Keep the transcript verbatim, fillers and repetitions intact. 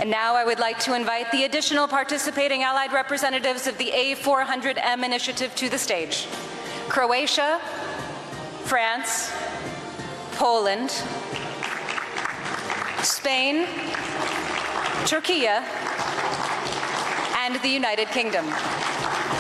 And now I would like to invite the additional participating allied representatives of the A four hundred M initiative to the stage. Croatia, France, Poland, Spain, Turkey, and the United Kingdom.